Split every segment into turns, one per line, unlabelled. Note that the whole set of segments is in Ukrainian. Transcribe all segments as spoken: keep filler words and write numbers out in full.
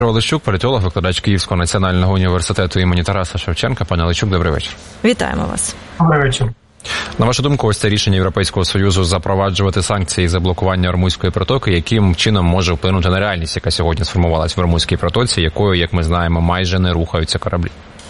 Олещук, політолог, викладач Київського національного університету імені Тараса Шевченка. Пане Олещук, добрий вечір.
Вітаємо вас.
Добрий вечір.
На вашу думку, ось це рішення Європейського Союзу запроваджувати санкції за блокування Ормузької протоки, яким чином може вплинути на реальність, яка сьогодні сформувалась в Ормузькій протоці, якою, як ми знаємо, майже не рухаються кораблі?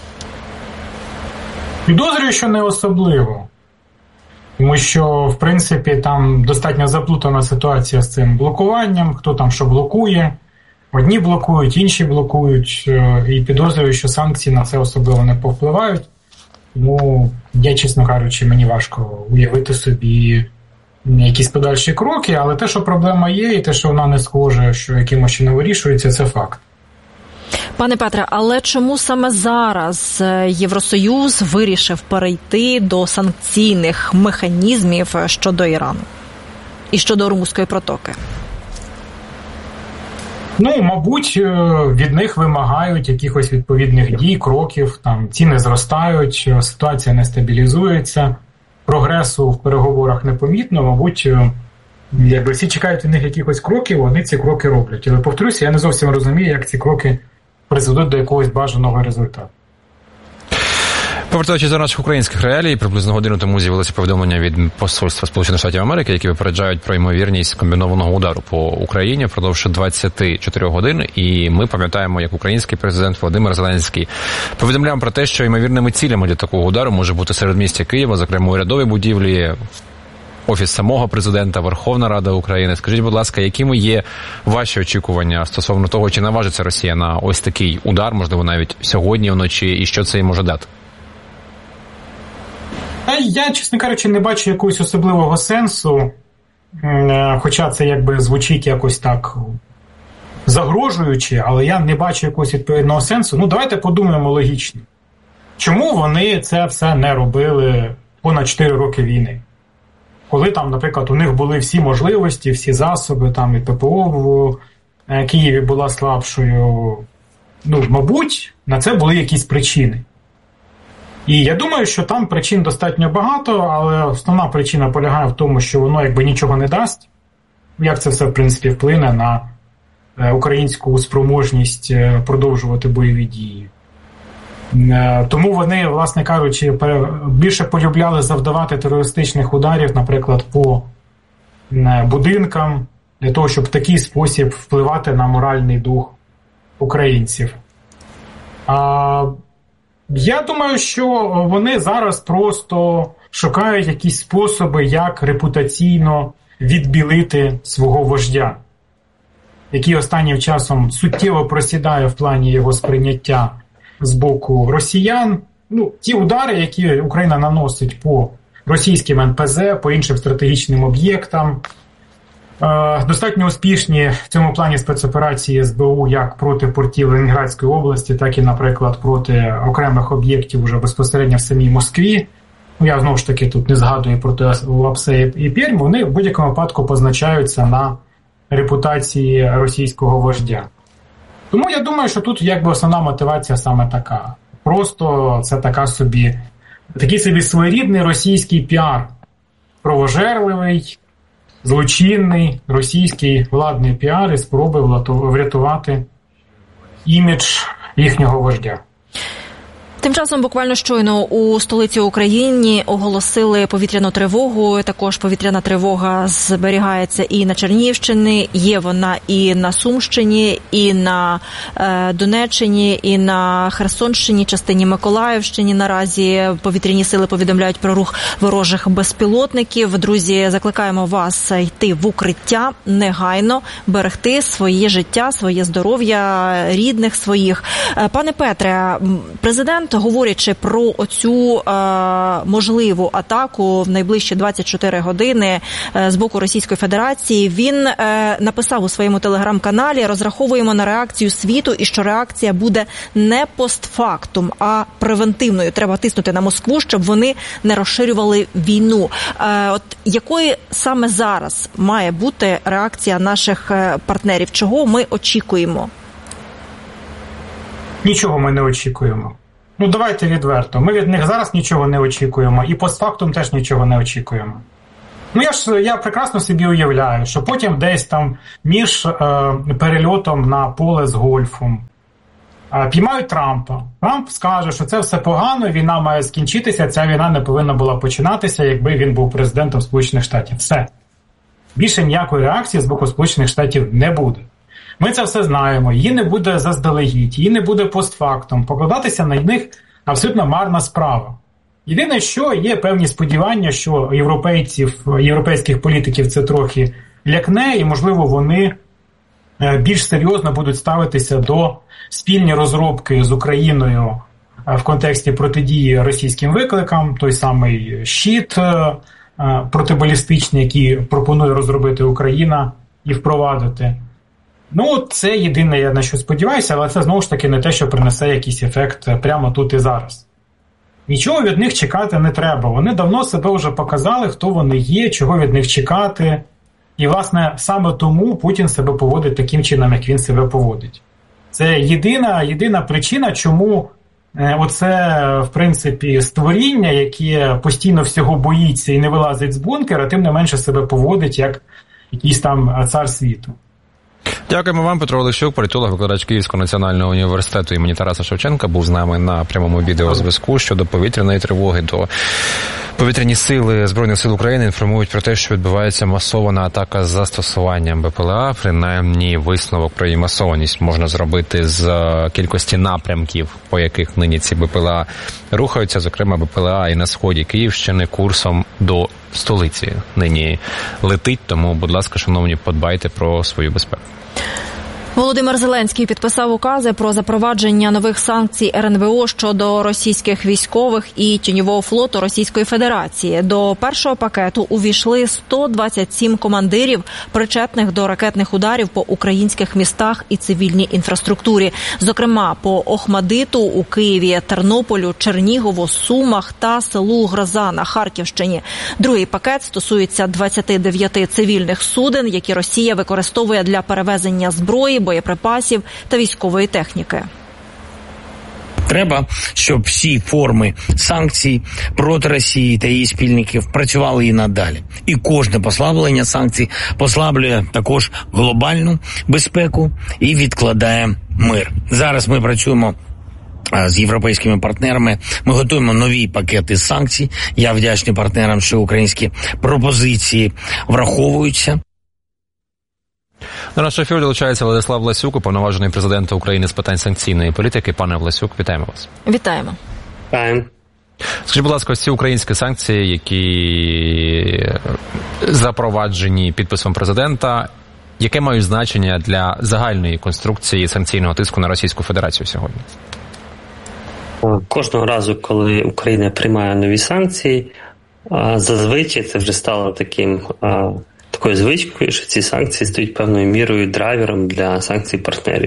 Підозрюю, що не особливо. Тому що, в принципі, там достатньо заплутана ситуація з цим блокуванням, хто там що блокує. Одні блокують, інші блокують, і підозрюю, що санкції на це особливо не повпливають. Тому, я, чесно кажучи, мені важко уявити собі якісь подальші кроки, але те, що проблема є, і те, що вона не схоже, що якимось чином вирішується, це факт.
Пане Петре, але чому саме зараз Євросоюз вирішив перейти до санкційних механізмів щодо Ірану і щодо Ормузької протоки?
Ну, мабуть, від них вимагають якихось відповідних дій, кроків, там ціни зростають, ситуація не стабілізується, прогресу в переговорах непомітно, мабуть, якби всі чекають від них якихось кроків, вони ці кроки роблять. Але, повторюся, я не зовсім розумію, як ці кроки призведуть до якогось бажаного результату.
Повертаючись до наших українських реалій, приблизно годину тому з'явилося повідомлення від посольства Сполучених Штатів Америки, які випереджають про ймовірність комбінованого удару по Україні впродовж двадцяти чотирьох годин. І ми пам'ятаємо, як український президент Володимир Зеленський повідомляв про те, що ймовірними цілями для такого удару може бути середмістя Києва, зокрема урядові будівлі, Офіс самого президента, Верховна Рада України. Скажіть, будь ласка, якими є ваші очікування стосовно того, чи наважиться Росія на ось такий удар, можливо, навіть сьогодні вночі, і що це їм може дати?
Я, чесно кажучи, не бачу якогось особливого сенсу, хоча це якби звучить якось так загрожуюче, але я не бачу якогось відповідного сенсу. Ну, давайте подумаємо логічно. Чому вони це все не робили понад чотири роки війни? Коли там, наприклад, у них були всі можливості, всі засоби, там і ППО в Києві була слабшою. Ну, мабуть, на це були якісь причини. І я думаю, що там причин достатньо багато, але основна причина полягає в тому, що воно якби нічого не дасть. Як це все, в принципі, вплине на українську спроможність продовжувати бойові дії. Тому вони, власне кажучи, більше полюбляли завдавати терористичних ударів, наприклад, по будинкам, для того, щоб в такий спосіб впливати на моральний дух українців. А я думаю, що вони зараз просто шукають якісь способи, як репутаційно відбілити свого вождя, який останнім часом суттєво просідає в плані його сприйняття з боку росіян. Ну, ті удари, які Україна наносить по російським ен пе зе, по іншим стратегічним об'єктам, е, достатньо успішні в цьому плані спецоперації ес бе у як проти портів Ленінградської області, так і, наприклад, проти окремих об'єктів уже безпосередньо в самій Москві. Ну, я, знову ж таки, тут не згадую проти Лапсе і Пермь. Вони в будь-якому випадку позначаються на репутації російського вождя. Тому я думаю, що тут якби основна мотивація саме така. Просто це така собі, такий собі своєрідний російський піар. Кровожерливий, злочинний російський владний піар і спроби врятувати імідж їхнього вождя.
Тим часом буквально щойно у столиці України оголосили повітряну тривогу. Також повітряна тривога зберігається і на Чернігівщині, є вона і на Сумщині, і на е, Донеччині, і на Херсонщині, частині Миколаївщині. Наразі повітряні сили повідомляють про рух ворожих безпілотників. Друзі, закликаємо вас йти в укриття негайно, берегти своє життя, своє здоров'я, рідних своїх. Пане Петре, президент, говорячи про оцю е, можливу атаку в найближчі двадцять чотири години е, з боку Російської Федерації, він е, написав у своєму телеграм-каналі: розраховуємо на реакцію світу і що реакція буде не постфактум, а превентивною. Треба тиснути на Москву, щоб вони не розширювали війну. Е, от якою саме зараз має бути реакція наших партнерів? Чого ми очікуємо?
Нічого ми не очікуємо. Ну, давайте відверто. Ми від них зараз нічого не очікуємо, і постфактум теж нічого не очікуємо. Ну, я ж я прекрасно собі уявляю, що потім десь там між е, перельотом на поле з гольфом е, піймають Трампа. Трамп скаже, що це все погано, війна має скінчитися, ця війна не повинна була починатися, якби він був президентом Сполучених Штатів. Все. Більше ніякої реакції з боку Сполучених Штатів не буде. Ми це все знаємо, її не буде заздалегідь, її не буде постфактум. Покладатися на них абсолютно марна справа. Єдине, що є певні сподівання, що європейців, європейських політиків це трохи лякне, і, можливо, вони більш серйозно будуть ставитися до спільні розробки з Україною в контексті протидії російським викликам, той самий щит протибалістичний, який пропонує розробити Україна і впровадити. Ну, це єдине, я на що сподіваюся, але це, знову ж таки, не те, що принесе якийсь ефект прямо тут і зараз. Нічого від них чекати не треба. Вони давно себе вже показали, хто вони є, чого від них чекати. І, власне, саме тому Путін себе поводить таким чином, як він себе поводить. Це єдина, єдина причина, чому оце, в принципі, створіння, яке постійно всього боїться і не вилазить з бункера, тим не менше себе поводить, як якийсь там цар світу.
Дякуємо вам, Петро Олещук, політолог, викладач Київського національного університету імені Тараса Шевченка, був з нами на прямому відеозв'язку щодо повітряної тривоги. До повітряні сили Збройних сил України інформують про те, що відбувається масована атака з застосуванням БПЛА. Принаймні, висновок про її масованість можна зробити з кількості напрямків, по яких нині ці БПЛА рухаються, зокрема БПЛА і на сході Київщини курсом до столиці нині летить, тому, будь ласка, шановні, подбайте про свою безпеку.
Володимир Зеленський підписав укази про запровадження нових санкцій ер ен бе о щодо російських військових і тіньового флоту Російської Федерації. До першого пакету увійшли сто двадцять сім командирів, причетних до ракетних ударів по українських містах і цивільній інфраструктурі. Зокрема, по Охмадиту у Києві, Тернополю, Чернігову, Сумах та селу Гроза на Харківщині. Другий пакет стосується двадцяти дев'яти цивільних суден, які Росія використовує для перевезення зброї, боєприпасів та військової техніки.
Треба, щоб всі форми санкцій проти Росії та її спільників працювали і надалі. І кожне послаблення санкцій послаблює також глобальну безпеку і відкладає мир. Зараз ми працюємо з європейськими партнерами. Ми готуємо нові пакети санкцій. Я вдячний партнерам, що українські пропозиції враховуються.
До нашого ефіру долучається Владислав Власюк, уповноважений президента України з питань санкційної політики. Пане Власюк, вітаємо вас.
Вітаємо.
Вітаємо.
Скажіть, будь ласка, ось ці українські санкції, які запроваджені підписом президента, яке мають значення для загальної конструкції санкційного тиску на Російську Федерацію сьогодні?
Кожного разу, коли Україна приймає нові санкції, зазвичай це вже стало таким такою звичкою, що ці санкції стають певною мірою драйвером для санкцій партнерів.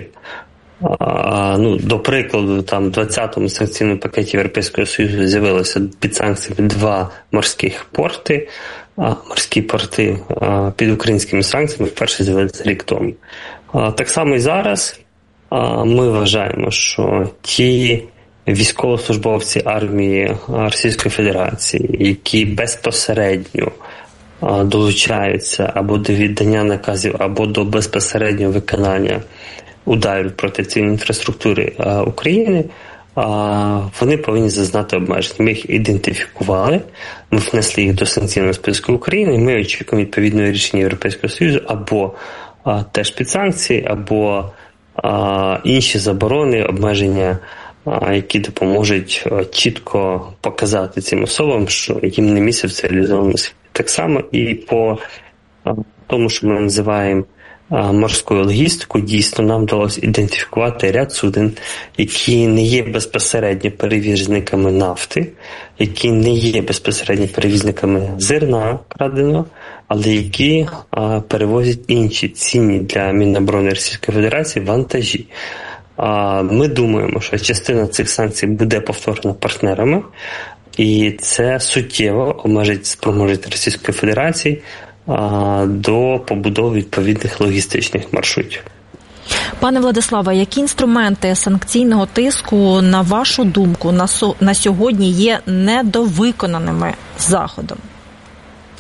А, ну, до прикладу, там в двадцятому санкційному пакеті Європейського Союзу з'явилося під санкціями два морських порти. А, морські порти а, під українськими санкціями вперше з'явилися рік тому. А, так само і зараз а, ми вважаємо, що ті військовослужбовці армії Російської Федерації, які безпосередньо долучаються або до віддання наказів, або до безпосереднього виконання ударів проти цивільної інфраструктури України, вони повинні зазнати обмежень. Ми їх ідентифікували, ми внесли їх до санкційного списку України, і ми очікуємо відповідного рішення Європейського Союзу або теж під санкції, або інші заборони, обмеження, які допоможуть чітко показати цим особам, що їм не місце в цивілізованому світі. Так само і по тому, що ми називаємо морською логістикою, дійсно нам вдалося ідентифікувати ряд суден, які не є безпосередньо перевізниками нафти, які не є безпосередньо перевізниками зерна краденого, але які а, перевозять інші цінні для Міноборони Російської Федерації вантажі. А, ми думаємо, що частина цих санкцій буде повторена партнерами, і це суттєво обмежить спроможність Російської Федерації а, до побудови відповідних логістичних маршрутів.
Пане Владиславе, які інструменти санкційного тиску, на вашу думку, на, со, на сьогодні є недовиконаними Заходом?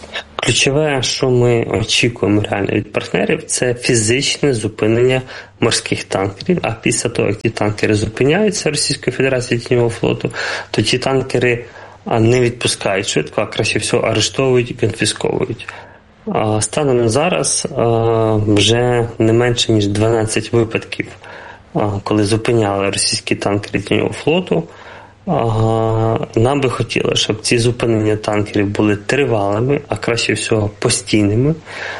ключове, що ми очікуємо реально від партнерів, це фізичне зупинення морських танкерів. А після того, як ті танкери зупиняються Російської Федерації Тіньового флоту, то ті танкери не відпускають швидко, а краще всього арештовують і конфісковують. Станом на зараз вже не менше, ніж дванадцять випадків, коли зупиняли російські танкери Тіньового флоту. Нам би хотілося, щоб ці зупинення танкерів були тривалими, а краще всього постійними.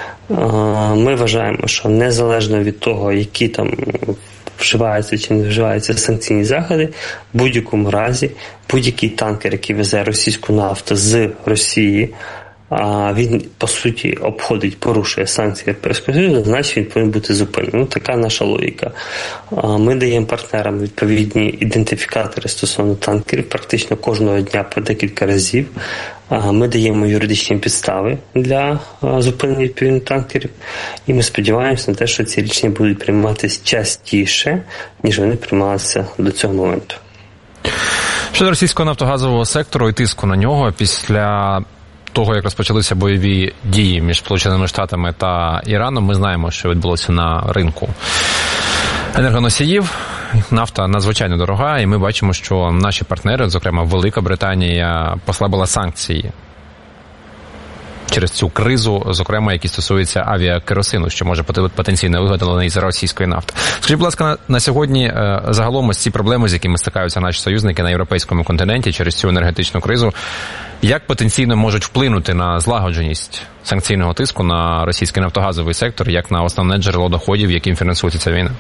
Ми вважаємо, що незалежно від того, які там вживаються чи не вживаються санкційні заходи, в будь-якому разі будь-який танкер, який везе російську нафту з Росії, він, по суті, обходить, порушує санкції Європейського Союзу, значить він повинен бути зупинений. Ну, така наша логіка. Ми даємо партнерам відповідні ідентифікатори стосовно танкерів практично кожного дня по декілька разів. Ми даємо юридичні підстави для зупинення відповідних танкерів. І ми сподіваємося на те, що ці рішення будуть прийматися частіше, ніж вони приймалися до цього моменту.
Щодо російського нафтогазового сектору і тиску на нього після того, як розпочалися бойові дії між Сполученими Штатами та Іраном, ми знаємо, що відбулося на ринку енергоносіїв. Нафта надзвичайно дорога, і ми бачимо, що наші партнери, зокрема Велика Британія, послабила санкції через цю кризу, зокрема, які стосуються авіакеросину, що може бути потенційно виготовлений з російської нафти. Скажіть, будь ласка, на, на сьогодні загалом ось ці проблеми, з якими стикаються наші союзники на європейському континенті через цю енергетичну кризу, як потенційно можуть вплинути на злагодженість санкційного тиску на російський нафтогазовий сектор, як на основне джерело доходів, яким фінансується ця війна?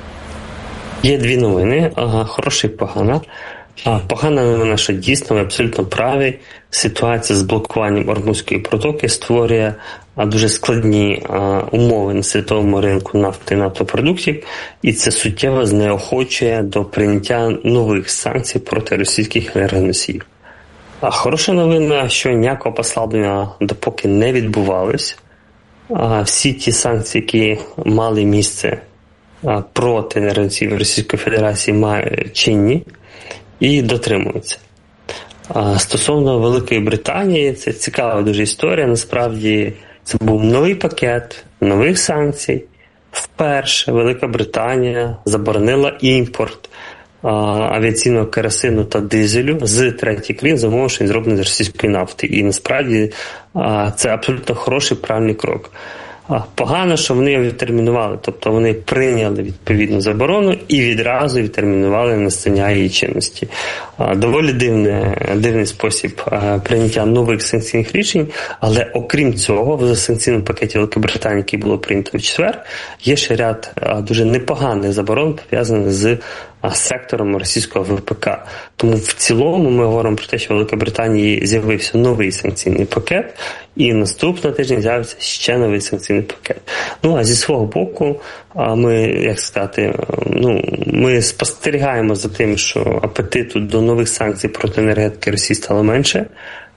Є дві новини, хороша і погана. Погана новина, що дійсно, ви абсолютно праві, ситуація з блокуванням Ормузької протоки створює дуже складні умови на світовому ринку нафти і нафтопродуктів, і це суттєво знеохочує до прийняття нових санкцій проти російських енергоносіїв. А хороша новина, що ніякого послаблення допоки не відбувалось. Всі ті санкції, які мали місце проти енергоносіїв Російської Федерації, мають чинні і дотримуються. А стосовно Великої Британії, це цікава дуже історія. Насправді, це був новий пакет нових санкцій. Вперше Велика Британія заборонила імпорт а, авіаційного керосину та дизелю з третіх країн, за умови, що він зроблений з російської нафти. І насправді а, це абсолютно хороший, правильний крок. Погано, що вони його відтермінували, тобто вони прийняли відповідну заборону і відразу відтермінували настання її чинності. Доволі дивне, дивний спосіб прийняття нових санкційних рішень, але окрім цього, в санкційному пакеті Великої Британії, який було прийнято в четвер, є ще ряд дуже непоганих заборон, пов'язаних з сектором російського ВПК. Тому в цілому ми говоримо про те, що в Великій Британії з'явився новий санкційний пакет, і наступного тижня з'явиться ще новий санкційний пакет. Ну, а зі свого боку, ми, як сказати, ну, ми спостерігаємо за тим, що апетиту до нових санкцій проти енергетики Росії стало менше.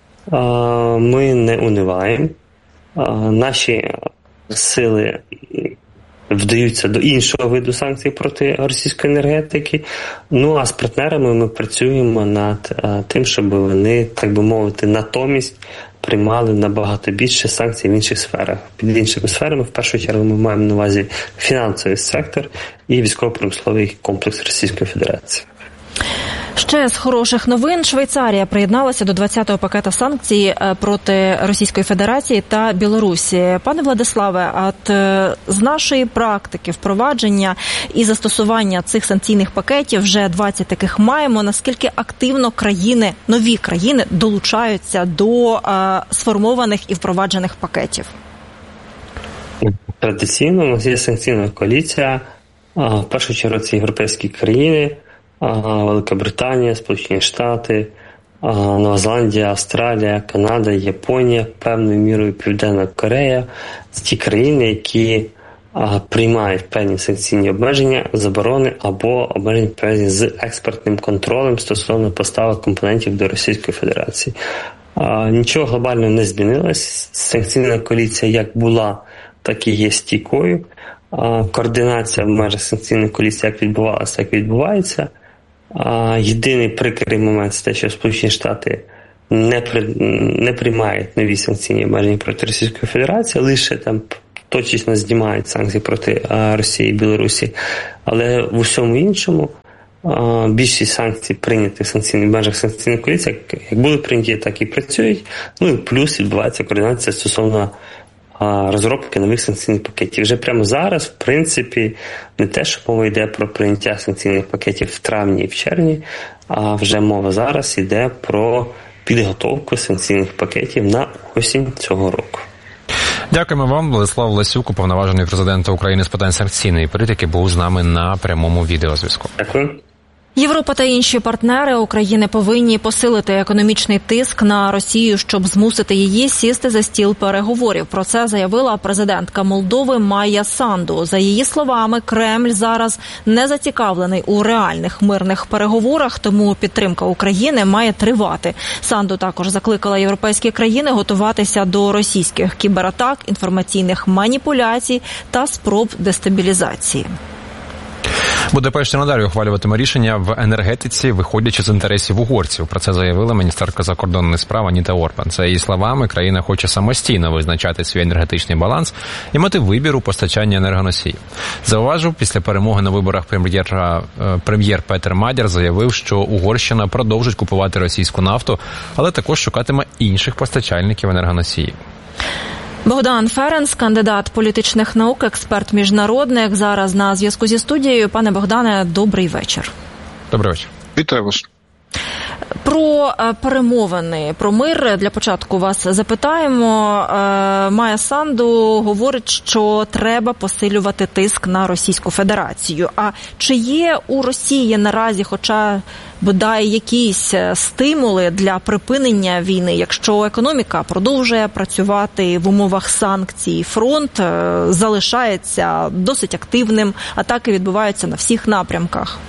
Ми не униваємо. Наші сили вдаються до іншого виду санкцій проти російської енергетики. Ну, а з партнерами ми працюємо над а, тим, щоб вони, так би мовити, натомість приймали набагато більше санкцій в інших сферах. Під іншими сферами, в першу чергу, ми маємо на увазі фінансовий сектор і військово-промисловий комплекс Російської Федерації.
Ще з хороших новин. Швейцарія приєдналася до двадцятого пакета санкцій проти Російської Федерації та Білорусі. Пане Владиславе, от з нашої практики впровадження і застосування цих санкційних пакетів, вже двадцять таких маємо, наскільки активно країни, нові країни долучаються до а, сформованих і впроваджених пакетів?
Традиційно у нас є санкційна коаліція. В першу чергу це європейські країни, Велика Британія, Сполучені Штати, Нова Зеландія, Австралія, Канада, Японія, певною мірою Південна Корея. Це ті країни, які приймають певні санкційні обмеження, заборони або обмеження пов'язані з експортним контролем стосовно поставок компонентів до Російської Федерації. Нічого глобального не змінилось. Санкційна коаліція як була, так і є стійкою. Координація в межах санкційної коаліції як відбувалася, так і відбувається. Єдиний прикрий момент – це те, що Сполучені Штати не, при, не приймають нові санкційні обмеження проти Російської Федерації, лише там точечно знімають санкції проти Росії і Білорусі. Але в усьому іншому більшість санкцій, прийнятих в межах санкційної коаліції, як були прийняті, так і працюють. Ну і плюс відбувається координація стосовно розробки нових санкційних пакетів. Вже прямо зараз, в принципі, не те, що мова йде про прийняття санкційних пакетів в травні і в червні, а вже мова зараз йде про підготовку санкційних пакетів на осінь цього року.
Дякуємо вам. Владислав Лесюк, уповноважений президента України з питань санкційної політики, був з нами на прямому відеозв'язку.
Дякую.
Європа та інші партнери України повинні посилити економічний тиск на Росію, щоб змусити її сісти за стіл переговорів. Про це заявила президентка Молдови Майя Санду. За її словами, Кремль зараз не зацікавлений у реальних мирних переговорах, тому підтримка України має тривати. Санду також закликала європейські країни готуватися до російських кібератак, інформаційних маніпуляцій та спроб дестабілізації.
Будапешт і надалі ухвалюватиме рішення в енергетиці, виходячи з інтересів угорців. Про це заявила міністерка закордонних справ Аніта Орбан. За її словами, країна хоче самостійно визначати свій енергетичний баланс і мати вибір у постачанні енергоносіїв. Зауважу, після перемоги на виборах прем'єр, прем'єр Петер Мадяр заявив, що Угорщина продовжить купувати російську нафту, але також шукатиме інших постачальників енергоносіїв.
Богдан Ференц, кандидат політичних наук, експерт міжнародник, зараз на зв'язку зі студією. Пане Богдане, добрий вечір.
Добрий вечір.
Вітаю вас.
Про перемовини, про мир для початку вас запитаємо. Майя Санду говорить, що треба посилювати тиск на Російську Федерацію. А чи є у Росії наразі хоча бодай якісь стимули для припинення війни, якщо економіка продовжує працювати в умовах санкцій, фронт залишається досить активним, атаки відбуваються на всіх напрямках?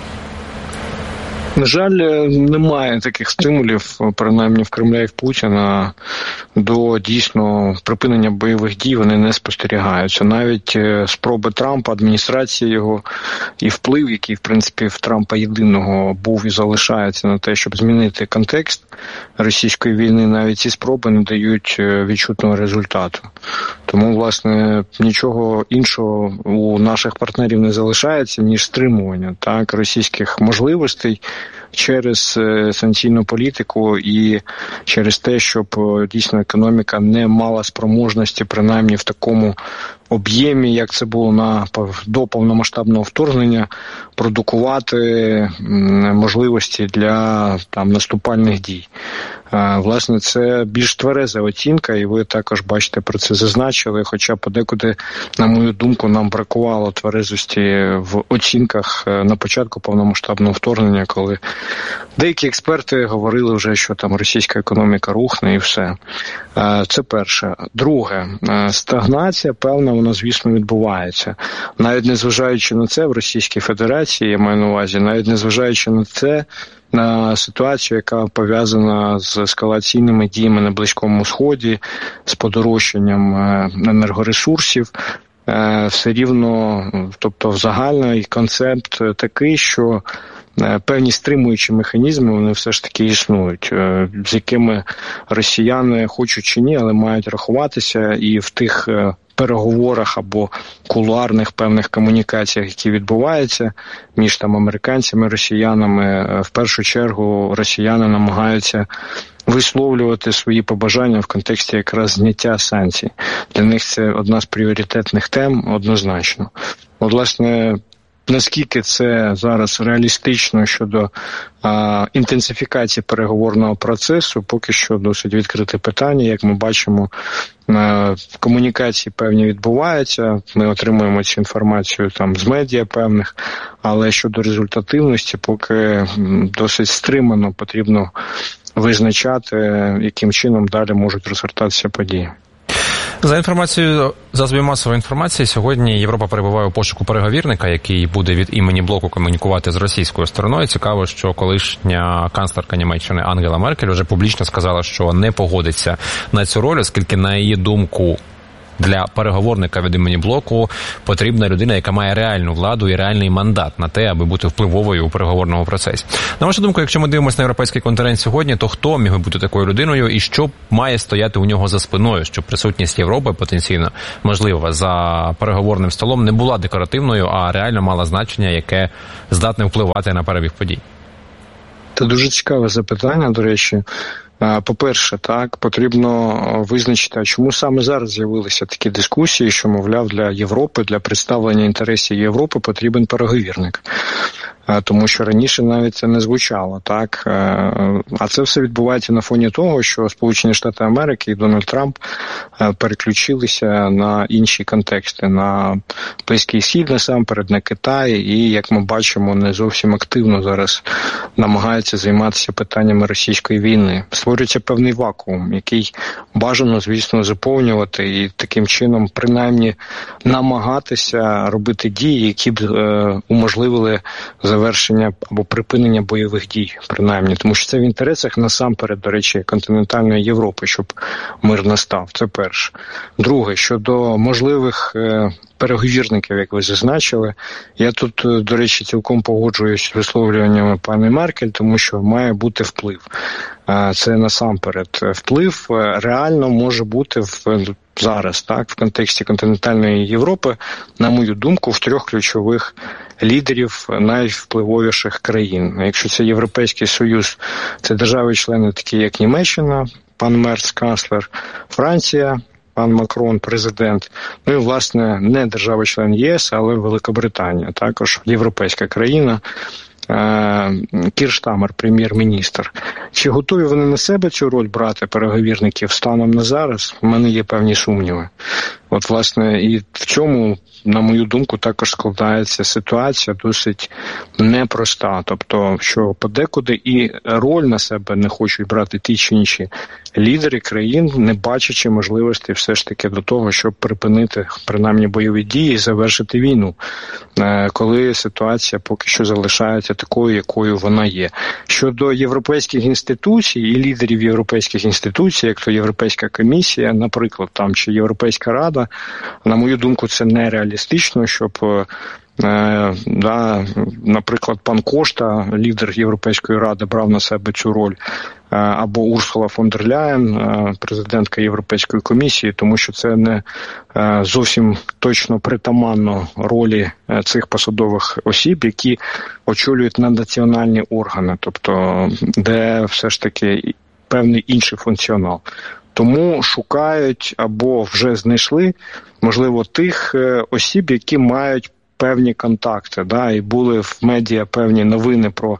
На жаль, немає таких стимулів, принаймні в Кремля і в Путіна, до дійсно припинення бойових дій, вони не спостерігаються. Навіть спроби Трампа, адміністрації його і вплив, який, в принципі, в Трампа єдиного був і залишається на те, щоб змінити контекст російської війни, навіть ці спроби не дають відчутного результату. Тому, власне, нічого іншого у наших партнерів не залишається, ніж стримування так, російських можливостей через санкційну політику і через те, щоб дійсно економіка не мала спроможності, принаймні в такому об'ємі, як це було на до повномасштабного вторгнення, продукувати можливості для там наступальних дій. Власне, це більш твереза оцінка, і ви також бачите, про це зазначили, хоча подекуди, на мою думку, нам бракувало тверезості в оцінках на початку повномасштабного вторгнення, коли деякі експерти говорили вже, що там російська економіка рухне і все. Це перше. Друге, стагнація, певна, вона, звісно, відбувається. Навіть незважаючи на це, в Російській Федерації, я маю на увазі, навіть незважаючи на це, на ситуацію, яка пов'язана з ескалаційними діями на Близькому Сході, з подорожчанням енергоресурсів, все рівно, тобто загальний концепт такий, що певні стримуючі механізми, вони все ж таки існують, з якими росіяни хочуть чи ні, але мають рахуватися, і в тих переговорах або кулуарних певних комунікаціях, які відбуваються між там американцями, росіянами, в першу чергу росіяни намагаються висловлювати свої побажання в контексті якраз зняття санкцій. Для них це одна з пріоритетних тем однозначно. От, власне, наскільки це зараз реалістично щодо а, інтенсифікації переговорного процесу, поки що досить відкрите питання. Як ми бачимо, а, комунікації певні відбуваються, ми отримуємо цю інформацію там з медіа певних, але щодо результативності, поки досить стримано потрібно визначати, яким чином далі можуть розгортатися події.
За інформацією засобів масової інформації, сьогодні Європа перебуває у пошуку переговірника, який буде від імені блоку комунікувати з російською стороною. Цікаво, що колишня канцлерка Німеччини Ангела Меркель вже публічно сказала, що не погодиться на цю роль, оскільки, на її думку, для переговорника від імені блоку потрібна людина, яка має реальну владу і реальний мандат на те, аби бути впливовою у переговорному процесі. На вашу думку, якщо ми дивимося на європейський континент сьогодні, то хто міг би бути такою людиною і що має стояти у нього за спиною, щоб присутність Європи потенційно можливо за переговорним столом не була декоративною, а реально мала значення, яке здатне впливати на перебіг подій?
Це дуже цікаве запитання, до речі. По-перше, так, потрібно визначити, а чому саме зараз з'явилися такі дискусії, що, мовляв, для Європи, для представлення інтересів Європи потрібен переговірник. Тому що раніше навіть це не звучало, так. А це все відбувається на фоні того, що Сполучені Штати Америки і Дональд Трамп переключилися на інші контексти, на Близький Схід насамперед, на Китай, і, як ми бачимо, не зовсім активно зараз намагаються займатися питаннями російської війни. Створюється певний вакуум, який бажано, звісно, заповнювати і таким чином, принаймні, намагатися робити дії, які б е, уможливили завершення або припинення бойових дій, принаймні. Тому що це в інтересах насамперед, до речі, континентальної Європи, щоб мир настав. Це перше. Друге, щодо можливих е, переговірників, як ви зазначили, я тут, до речі, цілком погоджуюсь з висловлюваннями пані Меркель, тому що має бути вплив. Це насамперед вплив реально може бути в зараз, так, в контексті континентальної Європи, на мою думку, в трьох ключових лідерів найвпливовіших країн. Якщо це Європейський Союз, це держави-члени такі, як Німеччина, пан Мерц, канцлер, Франція, пан Макрон, президент, ну і, власне, не держава-член ЄС, але Великобританія, також європейська країна, Кір Штаммер, прем'єр-міністр. Чи готові вони на себе цю роль брати переговірників станом на зараз? У мене є певні сумніви. От, власне, і в цьому, на мою думку, також складається ситуація досить непроста. Тобто, що подекуди і роль на себе не хочуть брати ті чи інші лідери країн, не бачачи можливості все ж таки до того, щоб припинити, принаймні, бойові дії і завершити війну, коли ситуація поки що залишається такою, якою вона є. Щодо європейських інституцій і лідерів європейських інституцій, як то Європейська комісія, наприклад, там, чи Європейська рада, на мою думку, це нереалістично, щоб, е, да, наприклад, пан Кошта, лідер Європейської ради, брав на себе цю роль, е, або Урсула фон дер Ляєн, е, президентка Європейської комісії, тому що це не е, зовсім точно притаманно ролі е, цих посадових осіб, які очолюють наднаціональні органи, тобто де все ж таки певний інший функціонал. Тому шукають або вже знайшли, можливо, тих осіб, які мають певні контакти, да, і були в медіа певні новини про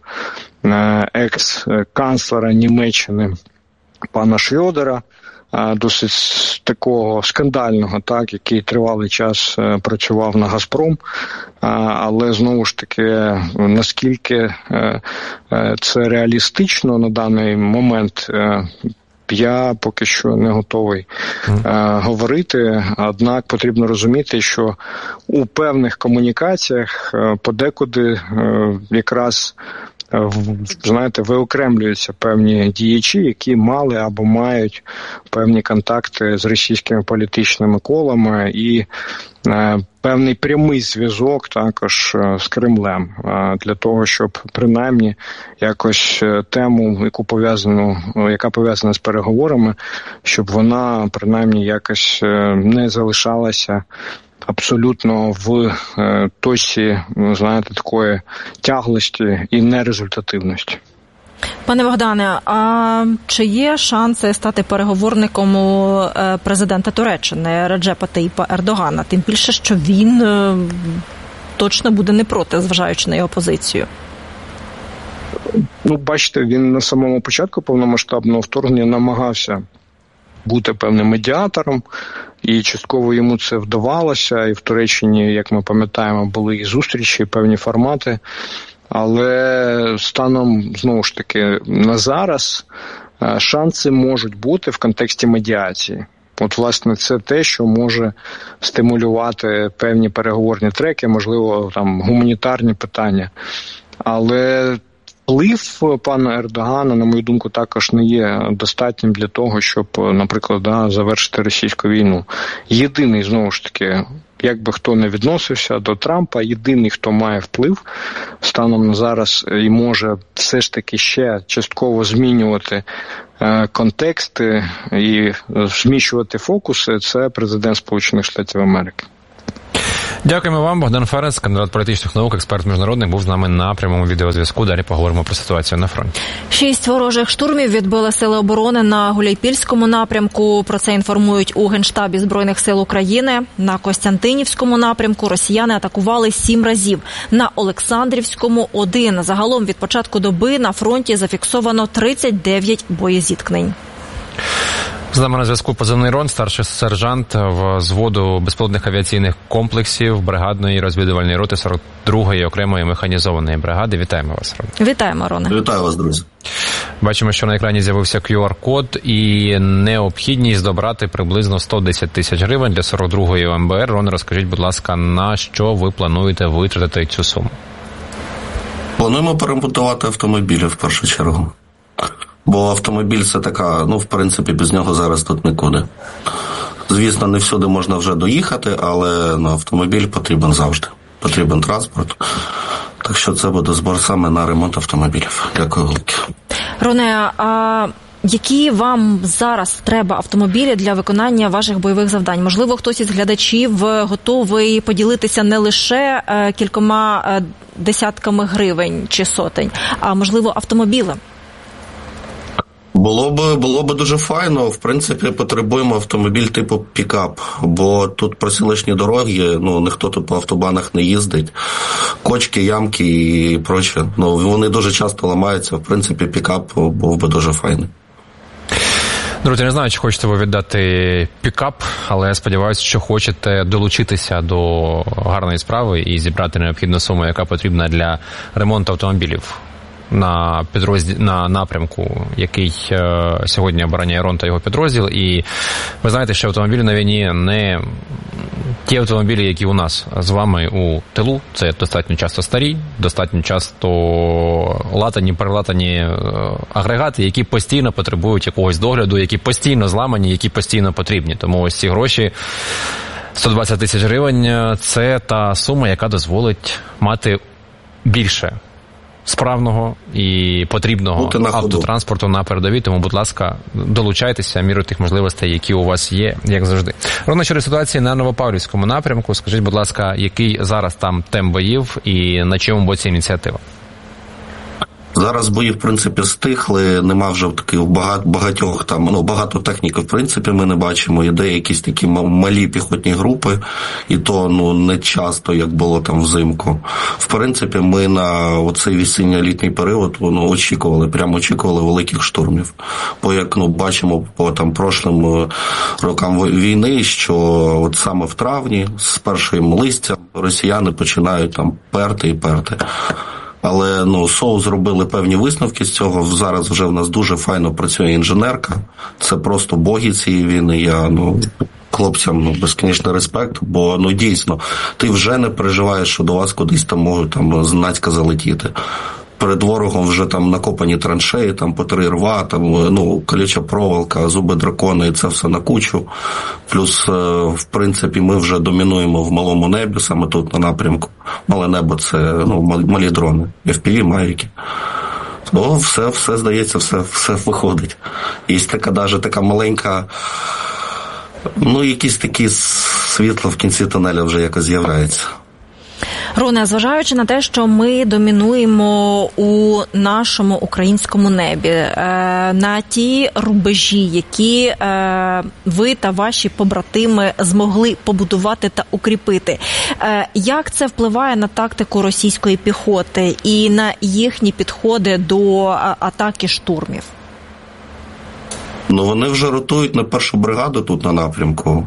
екс-канцлера Німеччини пана Шрёдера, досить такого скандального, так, який тривалий час працював на «Газпром», але, знову ж таки, наскільки це реалістично на даний момент, я поки що не готовий mm. е, говорити, однак потрібно розуміти, що у певних комунікаціях е, подекуди е, якраз е, знаєте, виокремлюються певні діячі, які мали або мають певні контакти з російськими політичними колами і е, певний прямий зв'язок також з Кремлем для того, щоб принаймні якось тему, яку пов'язану, яка пов'язана з переговорами, щоб вона принаймні якось не залишалася абсолютно в точці, знаєте, такої тяглості і нерезультативності.
Пане Богдане, а чи є шанси стати переговорником у президента Туреччини Реджепа Таїпа Ердогана? Тим більше, що він точно буде не проти, зважаючи на його позицію.
Ну, бачите, він на самому початку повномасштабного вторгнення намагався бути певним медіатором, і частково йому це вдавалося, і в Туреччині, як ми пам'ятаємо, були і зустрічі, і певні формати. Але станом, знову ж таки, на зараз шанси можуть бути в контексті медіації. От, власне, це те, що може стимулювати певні переговорні треки, можливо, там гуманітарні питання. Але вплив пана Ердогана, на мою думку, також не є достатнім для того, щоб, наприклад, да, завершити російську війну. Єдиний, знову ж таки, як би хто не відносився до Трампа, єдиний, хто має вплив станом на зараз і може все ж таки ще частково змінювати е, контексти і зміщувати фокуси, це президент Сполучених Штатів Америки.
Дякуємо вам. Богдан Ференц, кандидат політичних наук, експерт міжнародних, був з нами на прямому відеозв'язку. Далі поговоримо про ситуацію на фронті.
Шість ворожих штурмів відбили сили оборони на Гуляйпільському напрямку. Про це інформують у Генштабі Збройних сил України. На Костянтинівському напрямку росіяни атакували сім разів. На Олександрівському – один. Загалом від початку доби на фронті зафіксовано тридцять дев'ять боєзіткнень.
З нами на зв'язку позивний Рон, старший сержант взводу безпілотних авіаційних комплексів бригадної розвідувальної роти сорок другої окремої механізованої бригади. Вітаємо вас, Рон.
Вітаємо, Роне.
Вітаю вас, друзі.
Бачимо, що на екрані з'явився кю ар-код і необхідність добрати приблизно сто десять тисяч гривень для сорок другої ем бе ер. Рон, розкажіть, будь ласка, на що ви плануєте витратити цю суму?
Плануємо перемонтувати автомобілі в першу чергу. Бо автомобіль – це така, ну, в принципі, без нього зараз тут нікуди. Звісно, не всюди можна вже доїхати, але на автомобіль потрібен завжди. Потрібен транспорт. Так що це буде збор саме на ремонт автомобілів. Дякую велике.
Роне, а які вам зараз треба автомобілі для виконання ваших бойових завдань? Можливо, хтось із глядачів готовий поділитися не лише кількома десятками гривень чи сотень, а, можливо, автомобілем?
Було б, було б дуже файно. В принципі, потребуємо автомобіль типу пікап, бо тут просілочні дороги, ну, ніхто тут по автобанах не їздить. Кочки, ямки і проче. Ну, вони дуже часто ламаються. В принципі, пікап був би дуже файний.
Друзі, не знаю, чи хочете ви віддати пікап, але я сподіваюся, що хочете долучитися до гарної справи і зібрати необхідну суму, яка потрібна для ремонту автомобілів на підрозділ, на напрямку, який е, сьогодні обороняє Рон та його підрозділ. І ви знаєте, що автомобілі на війні не ті автомобілі, які у нас з вами у тилу. Це достатньо часто старі, достатньо часто латані, перелатані агрегати, які постійно потребують якогось догляду, які постійно зламані, які постійно потрібні. Тому ось ці гроші, сто двадцять тисяч гривень, це та сума, яка дозволить мати більше справного і потрібного автотранспорту на передовій. Тому, будь ласка, долучайтеся, міру тих можливостей, які у вас є, як завжди. Ровно щодо ситуації на Новопавлівському напрямку, скажіть, будь ласка, який зараз там темп боїв і на чому боці ініціатива?
Зараз бої, в принципі, стихли, нема вже таких багатьох там, ну, багато техніки, в принципі, ми не бачимо. Є якісь такі малі піхотні групи, і то, ну, не часто, як було там взимку. В принципі, ми на оцей весінньо-літній період, ну, очікували, прямо очікували великих штурмів. Бо, як, ну, бачимо по там прошлим рокам війни, що от саме в травні, з першим листям, росіяни починають там перти і перти. Але, ну, СОУ зробили певні висновки з цього. Зараз вже в нас дуже файно працює інженерка. Це просто боги цієї війни. Я, ну, хлопцям, ну, безкінечний респект, бо, ну, дійсно, ти вже не переживаєш, що до вас кудись там можуть там знацька залетіти. Перед ворогом вже там накопані траншеї, там по три рва, там, ну, колюча проволока, зуби дракона, і це все на кучу. Плюс, в принципі, ми вже домінуємо в малому небі, саме тут на напрямку. Мале небо – це, ну, малі дрони, еф пі ві, мавіки. Ну, все, все, здається, все, все виходить. Є така, навіть така маленька, ну, якісь такі світло в кінці тунеля вже якось з'являється.
Роне, зважаючи на те, що ми домінуємо у нашому українському небі, на ті рубежі, які ви та ваші побратими змогли побудувати та укріпити, як це впливає на тактику російської піхоти і на їхні підходи до атаки штурмів?
Ну, вони вже ротують на першу бригаду тут на напрямку.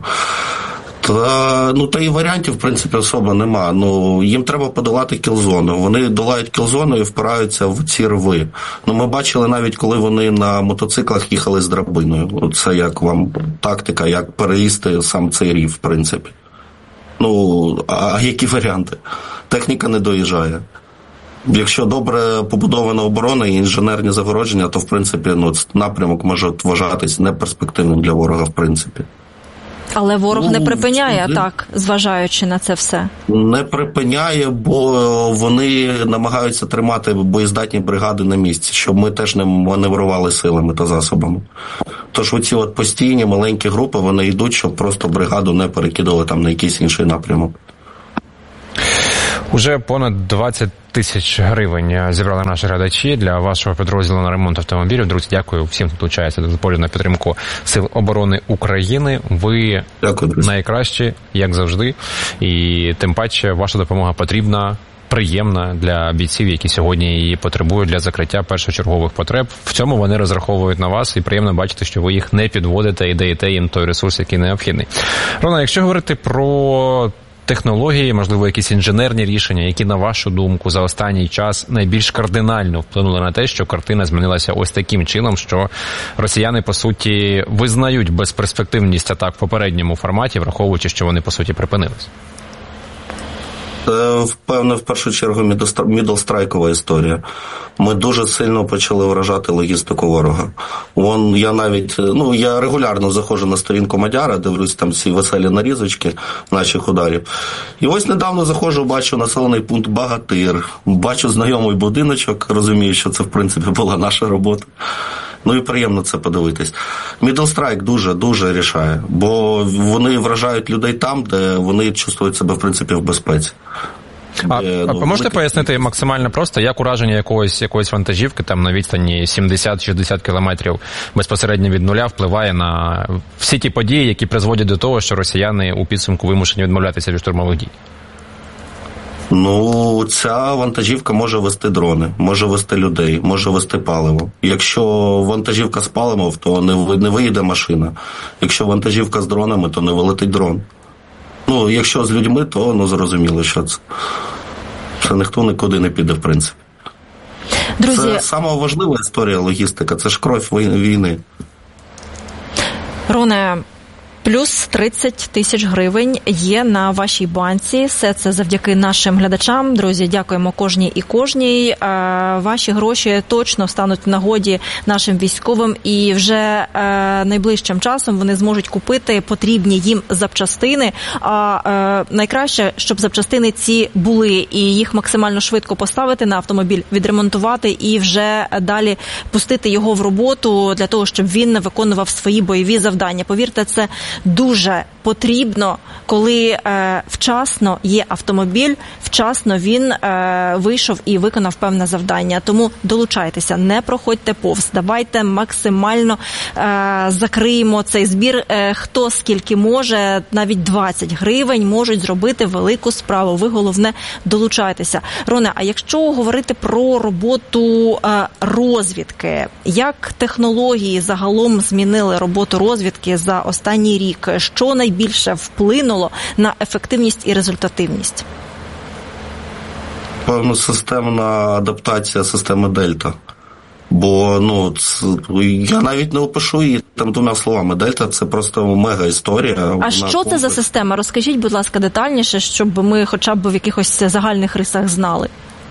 Та, ну, та і варіантів, в принципі, особо нема. Ну, їм треба подолати кілзону. Вони долають кілзону і впираються в ці рви. Ну, ми бачили навіть, коли вони на мотоциклах їхали з драбиною. Це як вам тактика, як переїсти сам цей рів, в принципі. Ну, а які варіанти? Техніка не доїжджає. Якщо добре побудована оборона і інженерні загородження, то, в принципі, ну, напрямок може вважатись неперспективним для ворога, в принципі.
Але ворог
ну,
не припиняє
не,
атак, зважаючи на це все.
Не припиняє, бо вони намагаються тримати боєздатні бригади на місці, щоб ми теж не маневрували силами та засобами. Тож оці от постійні маленькі групи, вони йдуть, щоб просто бригаду не перекидали там на якийсь інший напрямок.
Уже понад двадцять тисяч гривень зібрали наші глядачі для вашого підрозділу на ремонт автомобілів. Друзі, дякую всім, хто долучається до зборів на підтримку Сил оборони України. Ви
дякую,
найкращі, як завжди. І тим паче ваша допомога потрібна, приємна для бійців, які сьогодні її потребують для закриття першочергових потреб. В цьому вони розраховують на вас, і приємно бачити, що ви їх не підводите і даєте їм той ресурс, який необхідний. Рона, якщо говорити про технології, можливо, якісь інженерні рішення, які, на вашу думку, за останній час найбільш кардинально вплинули на те, що картина змінилася ось таким чином, що росіяни, по суті, визнають безперспективність атак в попередньому форматі, враховуючи, що вони, по суті, припинились?
Це, певно, в першу чергу мідлстрайкова історія. Ми дуже сильно почали вражати логістику ворога. Вон, я навіть, ну, я регулярно заходжу на сторінку Мадяра, дивлюсь там ці веселі нарізочки наших ударів. І ось недавно заходжу, бачу населений пункт Багатир, бачу знайомий будиночок, розумію, що це, в принципі, була наша робота. Ну і приємно це подивитись. Мідлстрайк дуже-дуже рішає, бо вони вражають людей там, де вони чувствують себе, в принципі, в безпеці.
А, де, ну, а можете ви... пояснити максимально просто, як ураження якоїсь, якоїсь вантажівки там на відстані сімдесят-шістдесят кілометрів безпосередньо від нуля впливає на всі ті події, які призводять до того, що росіяни у підсумку вимушені відмовлятися від штурмових дій?
Ну, ця вантажівка може вести дрони, може вести людей, може вести паливо. Якщо вантажівка з паливом, то не, не виїде машина. Якщо вантажівка з дронами, то не вилетить дрон. Ну, якщо з людьми, то ну, зрозуміло, що це. Це ніхто нікуди не піде, в принципі.
Друзі...
Це сама важлива історія логістика, це ж кров війни.
Роне, плюс тридцять тисяч гривень є на вашій банці. Все це завдяки нашим глядачам. Друзі, дякуємо кожній і кожній. Ваші гроші точно стануть в нагоді нашим військовим, і вже найближчим часом вони зможуть купити потрібні їм запчастини. А найкраще, щоб запчастини ці були, і їх максимально швидко поставити на автомобіль, відремонтувати і вже далі пустити його в роботу для того, щоб він виконував свої бойові завдання. Повірте, це дуже потрібно, коли е, вчасно є автомобіль, вчасно він е, вийшов і виконав певне завдання. Тому долучайтеся, не проходьте повз, давайте максимально е, закриємо цей збір. Е, хто скільки може, навіть двадцять гривень можуть зробити велику справу. Ви, головне, долучайтеся. Роне, а якщо говорити про роботу е, розвідки, як технології загалом змінили роботу розвідки за останній рік? Що найбільше вплинуло на ефективність і результативність?
Певно, системна адаптація системи Дельта. Бо, ну, це, я навіть не опишу її там двома словами. Дельта – це просто мега історія.
А
Вона
що
комплекс.
це за система? Розкажіть, будь ласка, детальніше, щоб ми хоча б в якихось загальних рисах знали.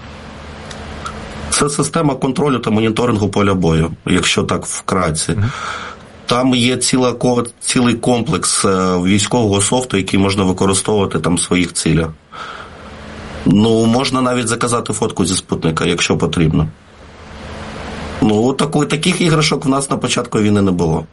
Це система контролю та моніторингу поля бою, якщо так вкратце. Mm-hmm. Там є ціла, цілий комплекс військового софту, який можна використовувати там в своїх цілях. Ну, можна навіть заказати фотку зі спутника, якщо потрібно. Ну, таку, таких іграшок в нас на початку війни не було.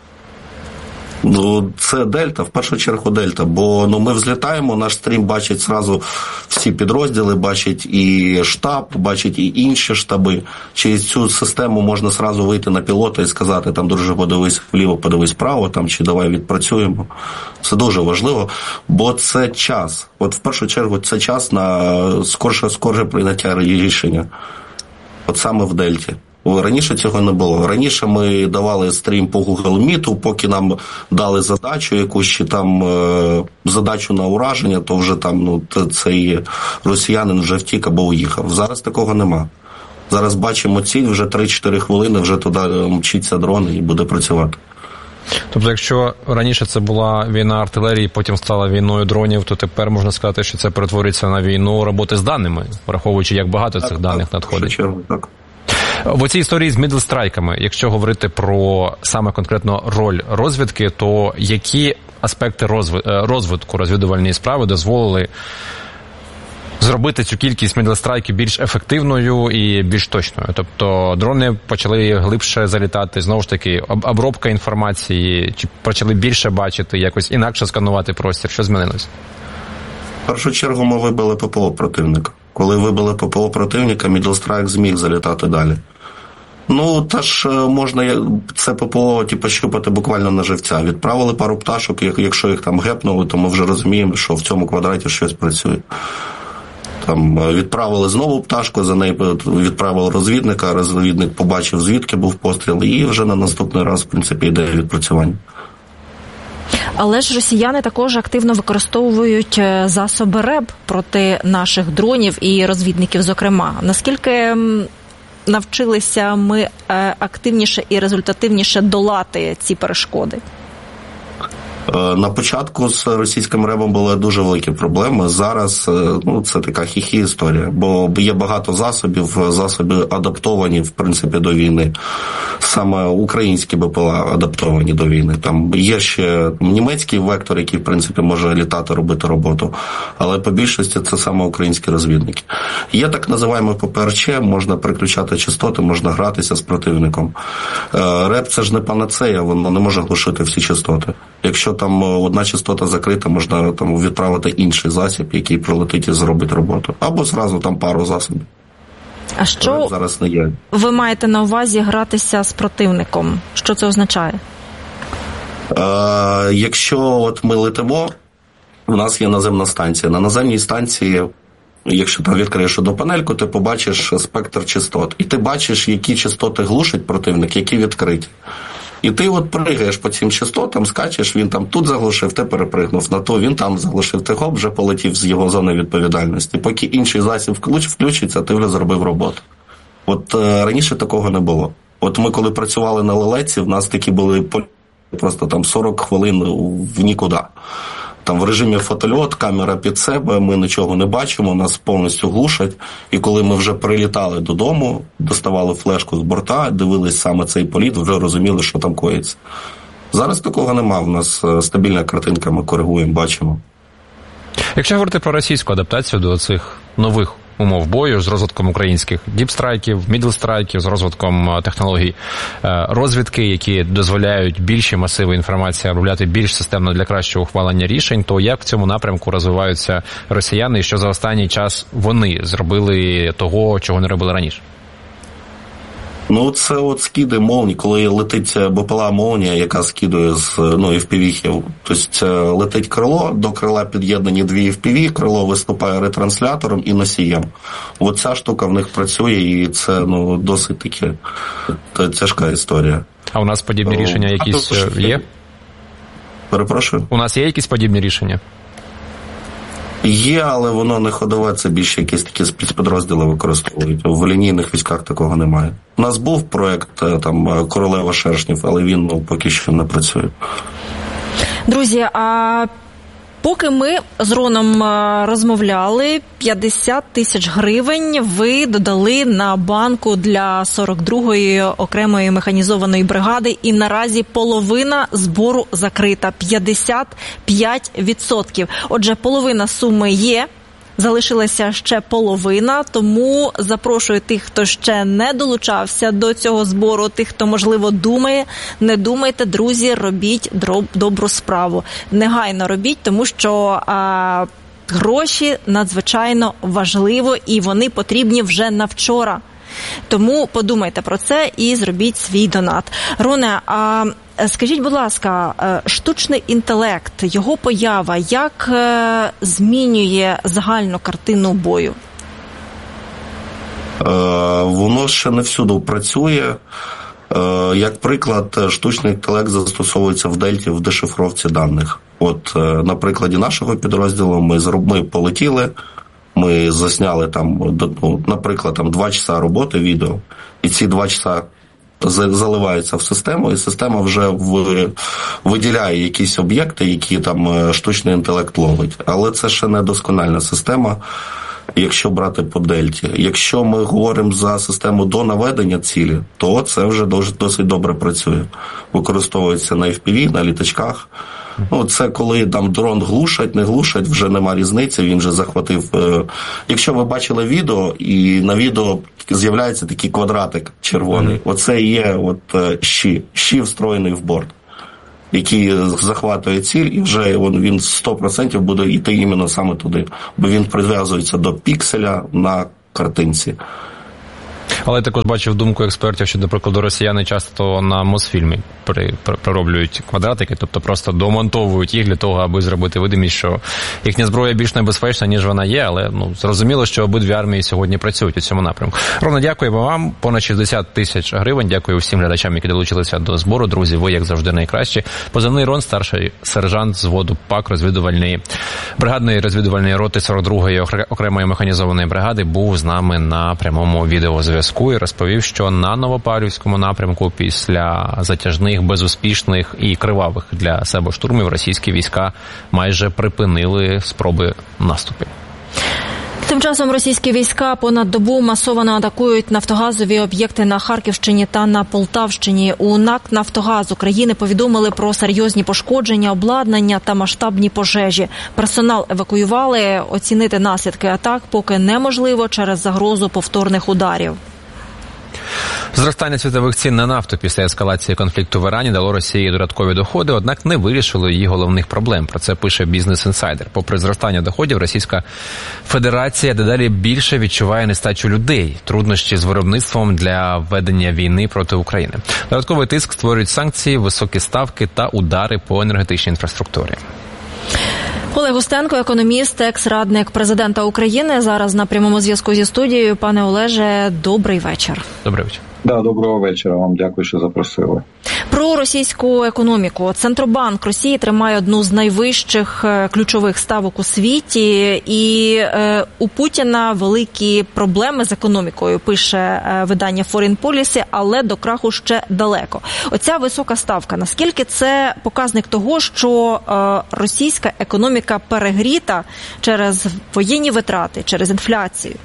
Ну, це Дельта, в першу чергу Дельта, бо ну, ми взлітаємо, наш стрім бачить зразу всі підрозділи, бачить і штаб, бачить і інші штаби. Через цю систему можна зразу вийти на пілота і сказати, там, друже, подивись вліво, подивись вправо, там, чи давай відпрацюємо. Це дуже важливо, бо це час. От в першу чергу це час на скорше, скорше прийняття рішення. От саме в Дельті. Раніше цього не було. Раніше ми давали стрім по Google Meet, поки нам дали задачу, якусь чи там е, задачу на ураження, то вже там ну, цей росіянин вже втік або уїхав. Зараз такого нема. Зараз бачимо ціль, вже три-чотири хвилини, вже туди мчиться дрон і буде працювати.
Тобто, якщо раніше це була війна артилерії, потім стала війною дронів, то тепер можна сказати, що це перетворюється на війну роботи з даними, враховуючи, як багато так, цих так, даних так, надходить.
Чергу, так.
В оцій історії з мідлстрайками, якщо говорити про саме конкретно роль розвідки, то які аспекти розвитку розвідувальної справи дозволили зробити цю кількість мідлстрайків більш ефективною і більш точною? Тобто дрони почали глибше залітати, знову ж таки, обробка інформації, чи почали більше бачити, якось інакше сканувати простір? Що змінилось?
В першу чергу ми вибили ППО противника. Коли вибили ППО противника, мідлстрайк зміг залітати далі. Ну, та ж можна це ППО типу, щупати буквально на живця. Відправили пару пташок, якщо їх там гепнули, то ми вже розуміємо, що в цьому квадраті щось працює. Там відправили знову пташку, за нею відправили розвідника, розвідник побачив, звідки був постріл, і вже на наступний раз, в принципі, йде відпрацювання.
Але ж росіяни також активно використовують засоби РЕБ проти наших дронів і розвідників, зокрема. Наскільки навчилися ми активніше і результативніше долати ці перешкоди?
На початку з російським РЕБом були дуже великі проблеми. Зараз ну, це така хі-хі історія, бо є багато засобів, засоби адаптовані, в принципі, до війни. Саме українські БПЛА адаптовані до війни. Там є ще німецький вектор, який, в принципі, може літати, робити роботу. Але по більшості це саме українські розвідники. Є так називаємо ППРЧ, можна переключати частоти, можна гратися з противником. РЕБ – це ж не панацея, воно не може глушити всі частоти. Якщо там одна частота закрита, можна там відправити інший засіб, який прилетить і зробить роботу. Або зразу там пару засобів.
А що
зараз не є.
Ви маєте на увазі гратися з противником? Що це означає?
Е, якщо от ми летимо, у нас є наземна станція. На наземній станції, якщо там відкриєш одну панельку, ти побачиш спектр частот. І ти бачиш, які частоти глушить противник, які відкриті. І ти от пригаєш по цим частотам, скачеш, він там тут заглушив, ти перепригнув на то, він там заглушив, ти хоп, вже полетів з його зони відповідальності. Поки інший засіб включиться, ти вже зробив роботу. От е, раніше такого не було. От ми коли працювали на лелеці, в нас такі були просто там сорок хвилин в нікуди. Там в режимі фотольот, камера під себе, ми нічого не бачимо, нас повністю глушать. І коли ми вже прилітали додому, доставали флешку з борта, дивились саме цей політ, вже розуміли, що там коїться. Зараз такого нема, в нас стабільна картинка, ми коригуємо, бачимо.
Якщо говорити про російську адаптацію до цих нових умов бою з розвитком українських діпстрайків, мідлстрайків, з розвитком технологій розвідки, які дозволяють більші масиви інформації обробляти більш системно для кращого ухвалення рішень, то як в цьому напрямку розвиваються росіяни і що за останній час вони зробили того, чого не робили раніше?
Ну, це от скиди молній, коли летить БПЛА молнія, яка скидує з, ну, еф пі ві-хів. Тобто летить крило, до крила під'єднані дві еф пі ві, крило виступає ретранслятором і носієм. От ця штука в них працює, і це, ну, досить таки тяжка історія.
А у нас подібні рішення якісь а, є?
Перепрошую?
У нас є якісь подібні рішення?
Є, але воно не ходове, це більше якісь такі спецпідрозділи використовують. В лінійних військах такого немає. У нас був проєкт там «Королева шершнів», але він, ну, поки що не працює.
Друзі, а поки ми з Роном розмовляли, п'ятдесят тисяч гривень ви додали на банку для сорок другої окремої механізованої бригади, і наразі половина збору закрита – п'ятдесят п'ять відсотків. Отже, половина суми є. Залишилася ще половина, тому запрошую тих, хто ще не долучався до цього збору, тих, хто, можливо, думає, не думайте, друзі, робіть добру справу. Негайно робіть, тому що а, гроші надзвичайно важливо і вони потрібні вже на вчора. Тому подумайте про це і зробіть свій донат. Роне, а скажіть, будь ласка, штучний інтелект, його поява, як змінює загальну картину бою?
Е, воно ще не всюди працює. Е, як приклад, штучний інтелект застосовується в Дельті в дешифровці даних. От, на прикладі нашого підрозділу ми, ми полетіли, ми засняли там, ну, наприклад, там два часа роботи відео, і ці два часа заливаються в систему, і система вже в, виділяє якісь об'єкти, які там штучний інтелект ловить. Але це ще не доскональна система, якщо брати по дельті. Якщо ми говоримо за систему до наведення цілі, то це вже досить добре працює. Використовується на еф пі ві, на літачках. Ну, це коли там дрон глушать, не глушать, вже нема різниці, він вже захватив. Якщо ви бачили відео, і на відео з'являється такий квадратик червоний, mm-hmm. оце є от щі, щі встроєний в борт, який захватує ціль, і вже він сто відсотків буде йти іменно саме туди, бо він прив'язується до пікселя на картинці.
Але я також бачив думку експертів, що, наприклад, росіяни часто на Мосфільмі при, при, прироблюють квадратики, тобто просто домонтовують їх для того, аби зробити видимість, що їхня зброя більш небезпечна, ніж вона є, але ну, зрозуміло, що обидві армії сьогодні працюють у цьому напрямку. Ровно, дякуємо вам. Понад шістдесят тисяч гривень. Дякую всім глядачам, які долучилися до збору. Друзі, ви, як завжди, найкращі. Позивний Рон, старший сержант зводу ПАК розвідувальної бригадної розвідувальної роти сорок другої окремої механізованої бригади, був з нами на прямому відеозв'язку і розповів, що на Новопавлівському напрямку після затяжних, безуспішних і кривавих для себе штурмів російські війська майже припинили спроби наступів.
Тим часом російські війська понад добу масово атакують нафтогазові об'єкти на Харківщині та на Полтавщині. У НАК «Нафтогаз України» повідомили про серйозні пошкодження обладнання та масштабні пожежі. Персонал евакуювали. Оцінити наслідки атак поки неможливо через загрозу повторних ударів.
Зростання світових цін на нафту після ескалації конфлікту в Ірані дало Росії додаткові доходи, однак не вирішило її головних проблем. Про це пише Business Insider. Попри зростання доходів, Російська Федерація дедалі більше відчуває нестачу людей, труднощі з виробництвом для ведення війни проти України. Додатковий тиск створюють санкції, високі ставки та удари по енергетичній інфраструктурі.
Олег Устенко, економіст, екс-радник президента України, зараз на прямому зв'язку зі студією. Пане Олеже, добрий вечір.
Добрий вечір.
Да, доброго вечора вам. Дякую, що запросили.
Про російську економіку. Центробанк Росії тримає одну з найвищих ключових ставок у світі, і е, у Путіна великі проблеми з економікою, пише е, видання Foreign Policy, але до краху ще далеко. Оця висока ставка, наскільки це показник того, що е, російська економіка перегріта через воєнні витрати, через інфляцію?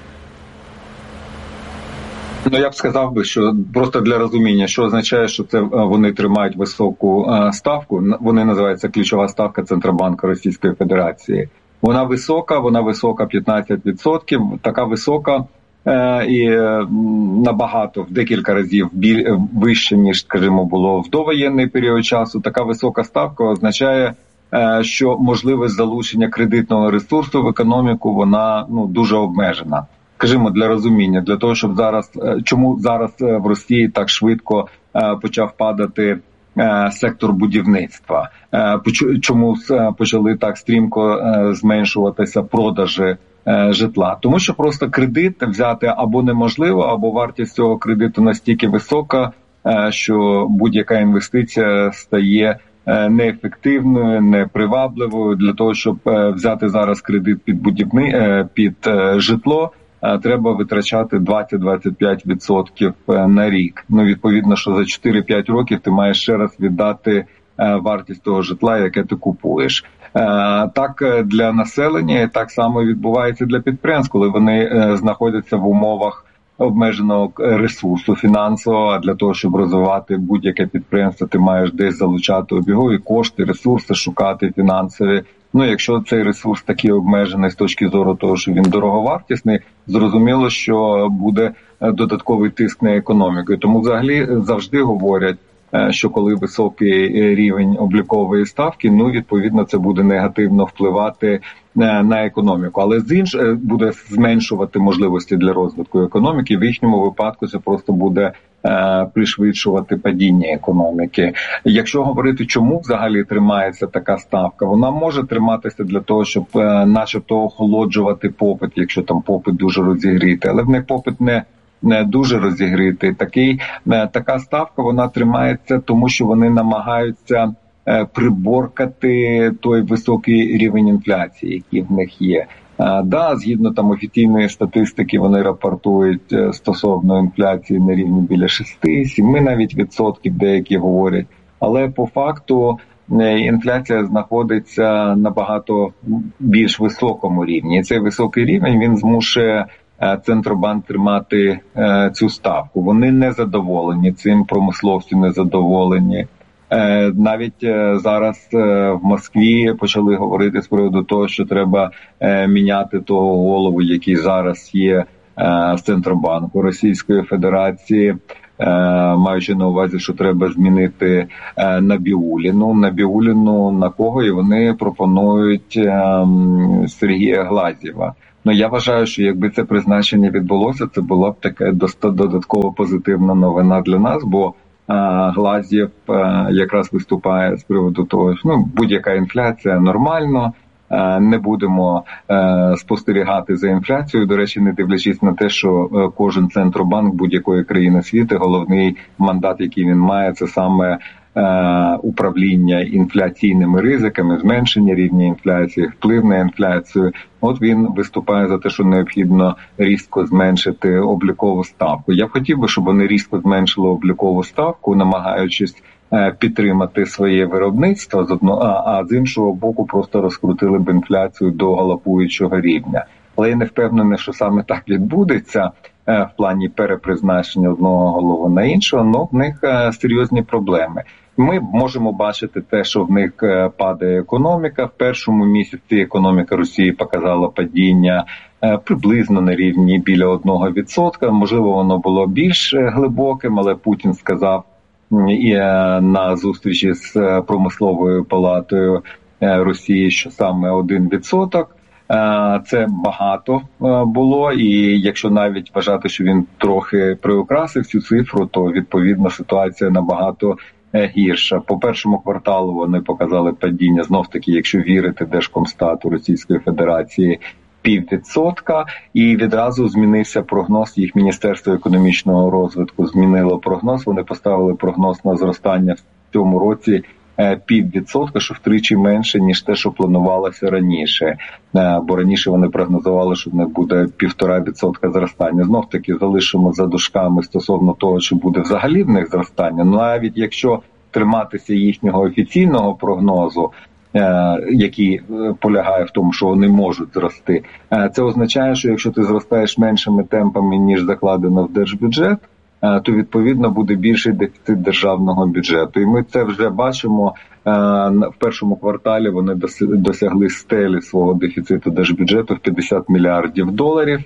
Ну, я б сказав би, що просто для розуміння, що означає, що це вони тримають високу ставку, вони називаються ключова ставка Центробанку Російської Федерації. Вона висока, вона висока п'ятнадцять відсотків, така висока і набагато, в декілька разів вище, ніж, скажімо, було в довоєнний період часу. Така висока ставка означає, що можливість залучення кредитного ресурсу в економіку, вона ну, дуже обмежена. Скажімо, для розуміння, для того, щоб зараз, чому зараз в Росії так швидко почав падати сектор будівництва, чому почали так стрімко зменшуватися продажі житла. Тому що просто кредит взяти або неможливо, або вартість цього кредиту настільки висока, що будь-яка інвестиція стає неефективною, непривабливою. Для того, щоб взяти зараз кредит під будівни, під житло, треба витрачати двадцять-двадцять п'ять відсотків на рік. Ну, відповідно, що за чотири-п'ять років ти маєш ще раз віддати вартість того житла, яке ти купуєш. Так для населення і так само відбувається для підприємств, коли вони знаходяться в умовах обмеженого ресурсу фінансового, а для того, щоб розвивати будь-яке підприємство, ти маєш десь залучати обігові кошти, ресурси, шукати фінансові. Ну, якщо цей ресурс такий обмежений з точки зору того, що він дороговартісний, зрозуміло, що буде додатковий тиск на економіку. І тому взагалі завжди говорять, що коли високий рівень облікової ставки, ну, відповідно, це буде негативно впливати на економіку. Але з іншого буде зменшувати можливості для розвитку економіки. В їхньому випадку це просто буде е, пришвидшувати падіння економіки. Якщо говорити, чому взагалі тримається така ставка, вона може триматися для того, щоб е, начебто охолоджувати попит, якщо там попит дуже розігріти. Але в них попит не не дуже розігрітий. Такий, така ставка, вона тримається, тому що вони намагаються приборкати той високий рівень інфляції, який в них є. А, да, згідно там офіційної статистики, вони рапортують стосовно інфляції на рівні біля шість-сім навіть відсотків, деякі говорять. Але по факту інфляція знаходиться на багато більш високому рівні. І цей високий рівень, він змушує Центробанк тримати цю ставку. Вони не задоволені цим, промисловці не задоволені. Навіть зараз в Москві почали говорити з приводу того, що треба міняти того голову, який зараз є в Центробанку Російської Федерації, маючи на увазі, що треба змінити Набіуліну. Набіуліну на кого? І вони пропонують Сергія Глазєва. Ну, я вважаю, що якби це призначення відбулося, це була б така додатково позитивна новина для нас, бо а, Глазєв а, якраз виступає з приводу того, що ну, будь-яка інфляція нормально, а, не будемо а, спостерігати за інфляцією. До речі, не дивлячись на те, що а, кожен центробанк будь-якої країни світу, головний мандат, який він має, це саме управління інфляційними ризиками, зменшення рівня інфляції, вплив на інфляцію. От він виступає за те, що необхідно різко зменшити облікову ставку. Я б хотів би, щоб вони різко зменшили облікову ставку, намагаючись підтримати своє виробництво, з одного, а, а з іншого боку просто розкрутили б інфляцію до галопуючого рівня. Але я не впевнений, що саме так відбудеться в плані перепризначення одного голови на іншого, але в них серйозні проблеми. Ми можемо бачити те, що в них падає економіка. В першому місяці економіка Росії показала падіння приблизно на рівні біля одного відсотка. Можливо, воно було більш глибоким, але Путін сказав і на зустрічі з промисловою палатою Росії, що саме один відсоток. Це багато було, і якщо навіть вважати, що він трохи приукрасив цю цифру, то відповідно ситуація набагато гірша. По першому кварталу вони показали падіння, знов-таки, якщо вірити Держкомстату Російської Федерації, піввідсотка, і відразу змінився прогноз. Їх Міністерство економічного розвитку змінило прогноз, вони поставили прогноз на зростання в цьому році піввідсотка, що втричі менше, ніж те, що планувалося раніше. Бо раніше вони прогнозували, що в них буде півтора відсотка зростання. Знов-таки залишимо за дужками стосовно того, чи буде взагалі в них зростання. Ну, навіть якщо триматися їхнього офіційного прогнозу, який полягає в тому, що вони можуть зрости, це означає, що якщо ти зростаєш меншими темпами, ніж закладено в держбюджет, то відповідно буде більший дефіцит державного бюджету. І ми це вже бачимо. В першому кварталі вони досягли стелі свого дефіциту держбюджету в п'ятдесят мільярдів доларів.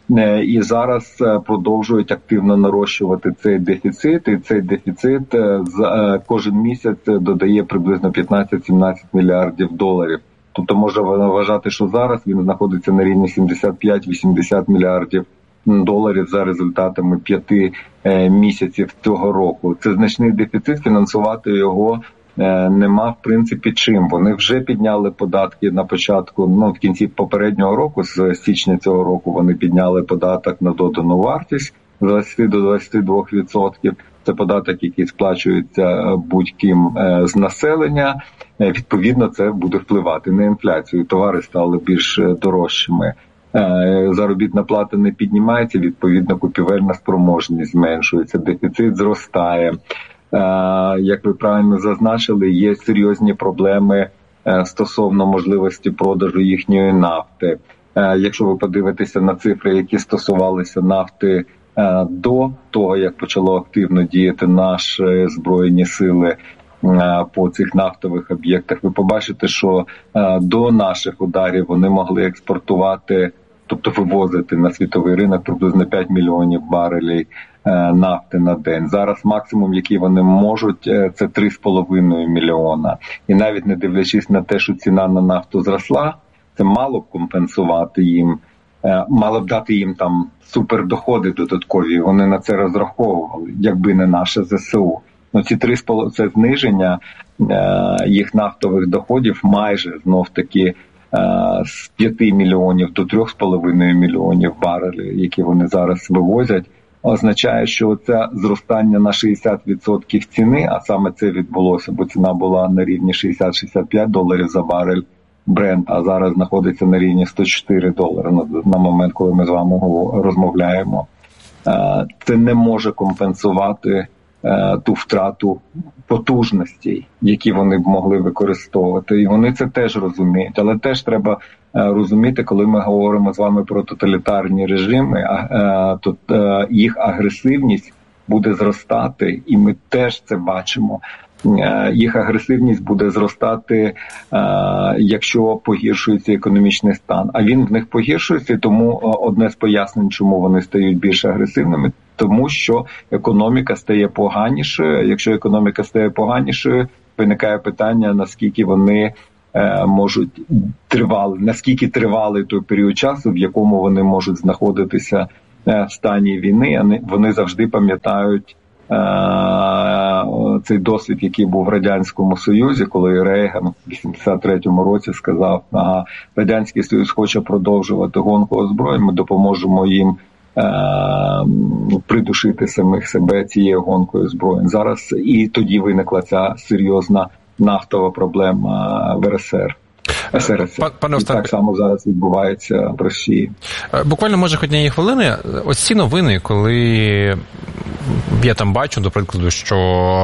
І зараз продовжують активно нарощувати цей дефіцит. І цей дефіцит кожен місяць додає приблизно п'ятнадцять-сімнадцять мільярдів доларів. Тобто можна вважати, що зараз він знаходиться на рівні сімдесят п'ять-вісімдесят мільярдів доларів за результатами п'яти місяців цього року. Це значний дефіцит, фінансувати його нема в принципі чим. Вони вже підняли податки на початку, ну в кінці попереднього року, з січня цього року вони підняли податок на додану вартість з двадцяти до двадцяти двох відсотків. Це податок, який сплачується будь-ким з населення. Відповідно, це буде впливати на інфляцію. Товари стали більш дорожчими. Заробітна плата не піднімається, відповідно купівельна спроможність зменшується, дефіцит зростає. Як ви правильно зазначили, є серйозні проблеми стосовно можливості продажу їхньої нафти. Якщо ви подивитеся на цифри, які стосувалися нафти до того, як почало активно діяти наші Збройні сили по цих нафтових об'єктах, ви побачите, що до наших ударів вони могли експортувати, тобто вивозити на світовий ринок приблизно п'ять мільйонів барелів нафти на день. Зараз максимум, який вони можуть, це три з половиною мільйона. І навіть не дивлячись на те, що ціна на нафту зросла, це мало б компенсувати їм, мало б дати їм там супердоходи додаткові. Вони на це розраховували, якби не наше ЗСУ. Ну, ці три це зниження їх нафтових доходів майже знов-таки з п'яти мільйонів до трьох з половиною мільйонів барелів, які вони зараз вивозять, означає, що це зростання на шістдесят відсотків ціни, а саме це відбулося, бо ціна була на рівні шістдесят - шістдесят п'ять доларів за барель Brent, а зараз знаходиться на рівні сто чотири долари на, на момент, коли ми з вами розмовляємо. Це не може компенсувати ту втрату потужностей, які вони б могли використовувати. І вони це теж розуміють. Але теж треба розуміти, коли ми говоримо з вами про тоталітарні режими, то їх агресивність буде зростати, і ми теж це бачимо. Їх агресивність буде зростати, якщо погіршується економічний стан. А він в них погіршується, тому одне з пояснень, чому вони стають більш агресивними, тому що економіка стає поганішою. Якщо економіка стає поганішою, виникає питання, наскільки вони можуть тривали, наскільки тривалий той період часу, в якому вони можуть знаходитися в стані війни. Вони завжди пам'ятають цей досвід, який був в Радянському Союзі, коли Рейган в вісімдесят третьому році сказав, ага, Радянський Союз хоче продовжувати гонку озброєнь, ми допоможемо їм е- придушити самих себе цією гонкою озброєнь. Зараз і тоді виникла ця серйозна нафтова проблема в РСР. СРСР.
Пане
і так само зараз відбувається в Росії.
Буквально, може, хоч однієї хвилини. Ось ці новини, коли я там бачу, до прикладу, що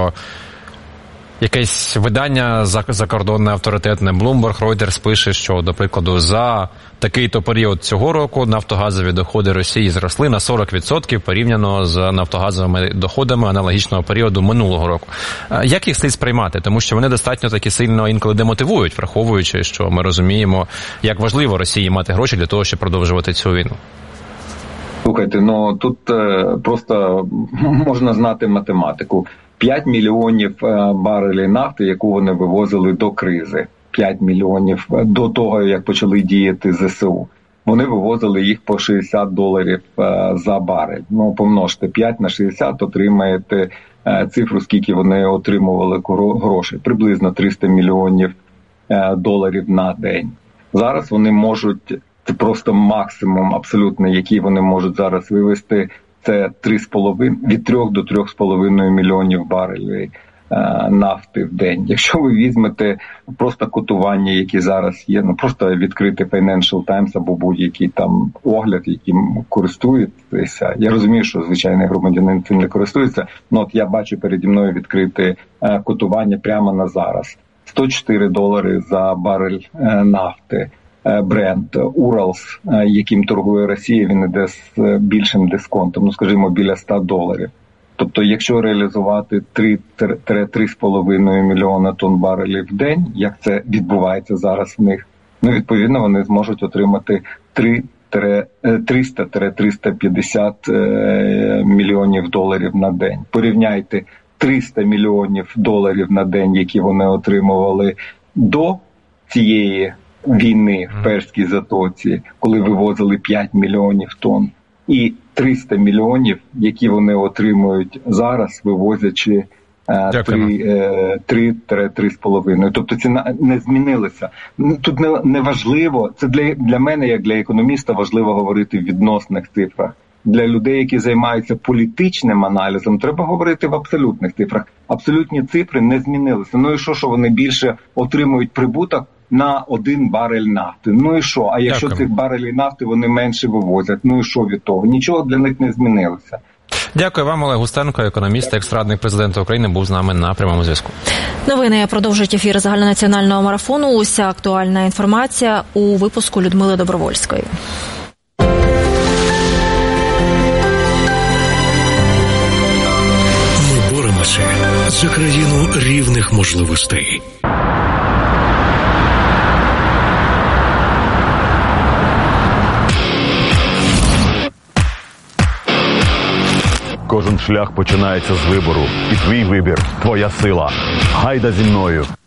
якесь видання закордонне, авторитетне, Bloomberg, Reuters пише, що, до прикладу, за такий-то період цього року нафтогазові доходи Росії зросли на сорок відсотків порівняно з нафтогазовими доходами аналогічного періоду минулого року. Як їх слід сприймати? Тому що вони достатньо таки сильно інколи демотивують, враховуючи, що ми розуміємо, як важливо Росії мати гроші для того, щоб продовжувати цю війну.
Слухайте, ну тут е, просто можна знати математику. п'ять мільйонів барелів нафти, яку вони вивозили до кризи. п'ять мільйонів до того, як почали діяти ЗСУ. Вони вивозили їх по шістдесят доларів за барель. Ну, помножте п'ять на шістдесят, отримаєте цифру, скільки вони отримували грошей. Приблизно триста мільйонів доларів на день. Зараз вони можуть, це просто максимум абсолютно, який вони можуть зараз вивести, це три з половиною, від трьох до трьох з половиною мільйонів барелів е, нафти в день. Якщо ви візьмете просто котування, які зараз є, ну просто відкрити Financial Times або будь-який там огляд, яким користуєтеся. Я розумію, що звичайний громадянин цим не користується, але от я бачу переді мною відкрити е, котування прямо на зараз. сто чотири долари за барель е, нафти. Бренд Уралс, яким торгує Росія, він іде з більшим дисконтом, ну, скажімо, біля сто доларів. Тобто, якщо реалізувати три з половиною мільйона тонн барелів в день, як це відбувається зараз в них, ну, відповідно, вони зможуть отримати триста - триста п'ятдесят мільйонів доларів на день. Порівняйте триста мільйонів доларів на день, які вони отримували до цієї війни в Перській затоці, коли вивозили п'ять мільйонів тонн, і триста мільйонів, які вони отримують зараз, вивозячи три - три з половиною. Тобто ціна не змінилася. Тут не, не важливо, це для, для мене, як для економіста, важливо говорити в відносних цифрах. Для людей, які займаються політичним аналізом, треба говорити в абсолютних цифрах. Абсолютні цифри не змінилися. Ну і що, що вони більше отримують прибуток на один барель нафти? Ну і що? А якщо
Дякую.
цих барелів нафти вони менше вивозять, ну і що від того? Нічого для них не змінилося.
Дякую вам, Олег Устенко, економіст, екс-радник президента України, був з нами на прямому зв'язку.
Новини продовжують ефір загальнонаціонального марафону. Уся актуальна інформація у випуску Людмили Добровольської.
Ми боремося за країну рівних можливостей.
Кожен шлях починається з вибору. І твій вибір – твоя сила. Гайда зі мною.